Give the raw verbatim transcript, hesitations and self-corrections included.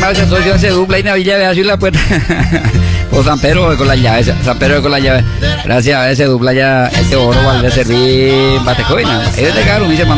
gracias, socio, ese dupla y una llave así en la puerta. O San Pedro con la llave, San Pedro con la llave. Gracias a ese dupla ya, este oro vale servir batecoina. Es de caro, me dice